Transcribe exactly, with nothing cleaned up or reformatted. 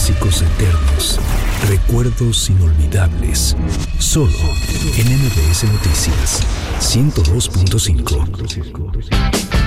Clásicos eternos, recuerdos inolvidables. Solo en M B S Noticias ciento dos punto cinco.